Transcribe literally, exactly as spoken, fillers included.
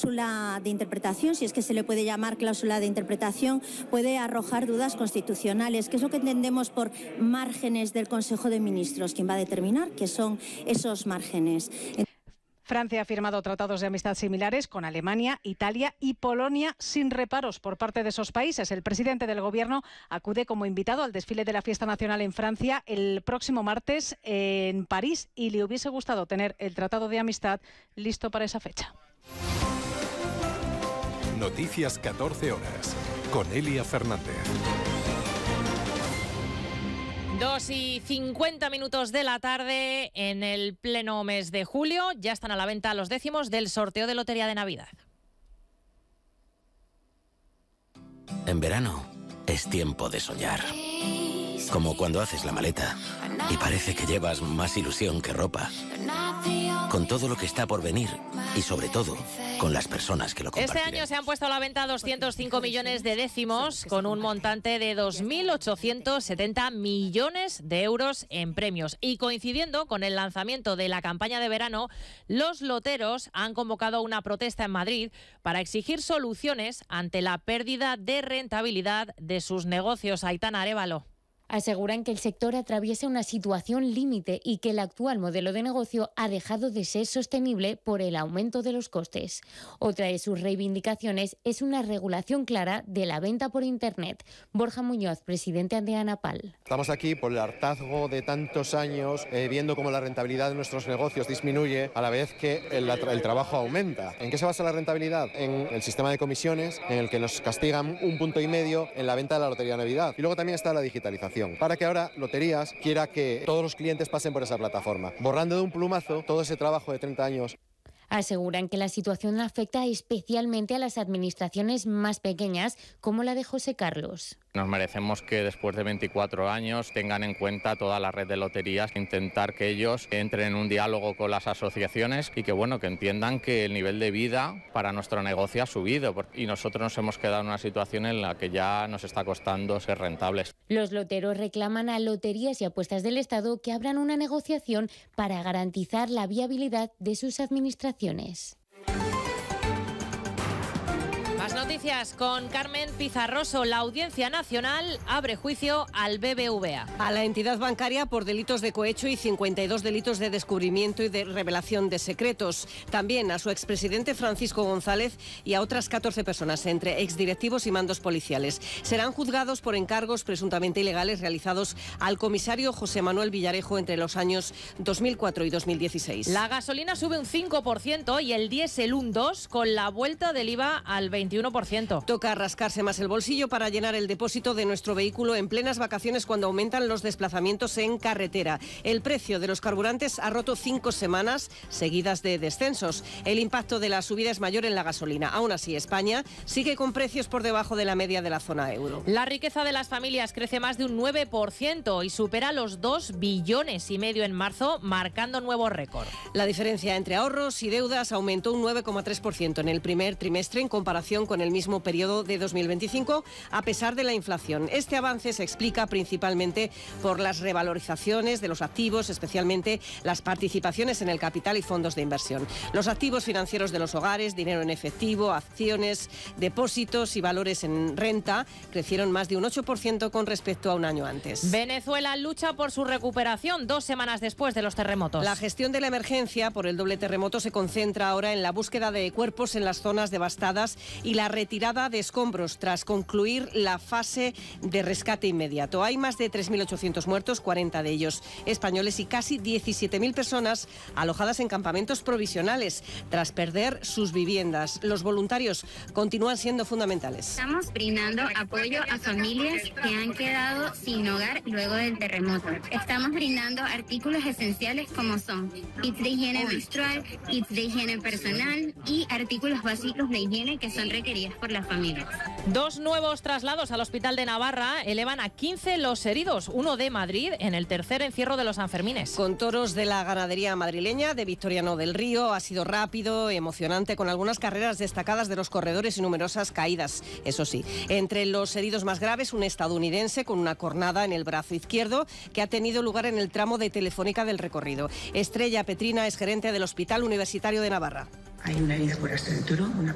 cláusula de interpretación, si es que se le puede llamar cláusula de interpretación, puede arrojar dudas constitucionales. ¿Qué es lo que entendemos por márgenes del Consejo de Ministros? ¿Quién va a determinar qué son esos márgenes? Francia ha firmado tratados de amistad similares con Alemania, Italia y Polonia sin reparos por parte de esos países. El presidente del Gobierno acude como invitado al desfile de la Fiesta Nacional en Francia el próximo martes en París y le hubiese gustado tener el tratado de amistad listo para esa fecha. Noticias catorce horas con Elia Fernández. Dos y cincuenta minutos de la tarde en el pleno mes de julio. Ya están a la venta los décimos del sorteo de Lotería de Navidad. En verano es tiempo de soñar. Como cuando haces la maleta y parece que llevas más ilusión que ropa. Con todo lo que está por venir y sobre todo con las personas que lo compartirán. Este año se han puesto a la venta doscientos cinco millones de décimos con un montante de dos mil ochocientos setenta millones de euros en premios. Y coincidiendo con el lanzamiento de la campaña de verano, los loteros han convocado una protesta en Madrid para exigir soluciones ante la pérdida de rentabilidad de sus negocios. Aitana Arévalo. Aseguran que el sector atraviesa una situación límite y que el actual modelo de negocio ha dejado de ser sostenible por el aumento de los costes. Otra de sus reivindicaciones es una regulación clara de la venta por Internet. Borja Muñoz, presidente de ANAPAL. Estamos aquí por el hartazgo de tantos años, eh, viendo cómo la rentabilidad de nuestros negocios disminuye a la vez que el, el trabajo aumenta. ¿En qué se basa la rentabilidad? En el sistema de comisiones, en el que nos castigan un punto y medio en la venta de la Lotería de Navidad. Y luego también está la digitalización, para que ahora Loterías quiera que todos los clientes pasen por esa plataforma, borrando de un plumazo todo ese trabajo de treinta años. Aseguran que la situación afecta especialmente a las administraciones más pequeñas, como la de José Carlos. Nos merecemos que después de veinticuatro años tengan en cuenta toda la red de loterías, intentar que ellos entren en un diálogo con las asociaciones y que bueno, que entiendan que el nivel de vida para nuestro negocio ha subido y nosotros nos hemos quedado en una situación en la que ya nos está costando ser rentables. Los loteros reclaman a Loterías y Apuestas del Estado que abran una negociación para garantizar la viabilidad de sus administraciones. Más noticias con Carmen Pizarroso. La Audiencia Nacional abre juicio al B B V A. A la entidad bancaria por delitos de cohecho y cincuenta y dos delitos de descubrimiento y de revelación de secretos. También a su expresidente Francisco González y a otras catorce personas, entre exdirectivos y mandos policiales. Serán juzgados por encargos presuntamente ilegales realizados al comisario José Manuel Villarejo entre los años dos mil cuatro y dos mil dieciséis. La gasolina sube un cinco por ciento y el diésel un dos por ciento con la vuelta del I V A al veintiuno por ciento. Toca rascarse más el bolsillo para llenar el depósito de nuestro vehículo en plenas vacaciones cuando aumentan los desplazamientos en carretera. El precio de los carburantes ha roto cinco semanas seguidas de descensos. El impacto de la subida es mayor en la gasolina. Aún así, España sigue con precios por debajo de la media de la zona euro. La riqueza de las familias crece más de un nueve por ciento y supera los dos billones y medio en marzo, marcando nuevo récord. La diferencia entre ahorros y deudas aumentó un nueve coma tres por ciento en el primer trimestre en comparación con el mismo periodo de dos mil veinticinco, a pesar de la inflación. Este avance se explica principalmente por las revalorizaciones de los activos, especialmente las participaciones en el capital y fondos de inversión. Los activos financieros de los hogares, dinero en efectivo, acciones, depósitos y valores en renta crecieron más de un ocho por ciento con respecto a un año antes. Venezuela lucha por su recuperación dos semanas después de los terremotos. La gestión de la emergencia por el doble terremoto se concentra ahora en la búsqueda de cuerpos en las zonas devastadas y la retirada de escombros tras concluir la fase de rescate inmediato. Hay más de tres mil ochocientos muertos, cuarenta de ellos españoles y casi diecisiete mil personas alojadas en campamentos provisionales tras perder sus viviendas. Los voluntarios continúan siendo fundamentales. Estamos brindando apoyo a familias que han quedado sin hogar luego del terremoto. Estamos brindando artículos esenciales como son kits de higiene menstrual, kits de higiene personal y artículos básicos de higiene que son requeridos por las familias. Dos nuevos traslados al Hospital de Navarra elevan a quince los heridos, uno de Madrid en el tercer encierro de los Sanfermines. Con toros de la ganadería madrileña de Victoriano del Río, ha sido rápido, emocionante, con algunas carreras destacadas de los corredores y numerosas caídas, eso sí. Entre los heridos más graves, un estadounidense con una cornada en el brazo izquierdo que ha tenido lugar en el tramo de Telefónica del recorrido. Estrella Petrina es gerente del Hospital Universitario de Navarra. Hay una herida por el cinturón, una